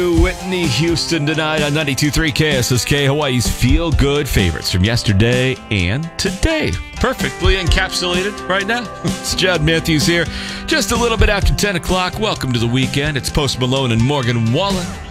Whitney Houston tonight on 92.3 KSSK, Hawaii's feel-good favorites from yesterday and today. Perfectly encapsulated right now. It's Judd Matthews here. Just a little bit after 10 o'clock. Welcome to the weekend. It's Post Malone and Morgan Wallen.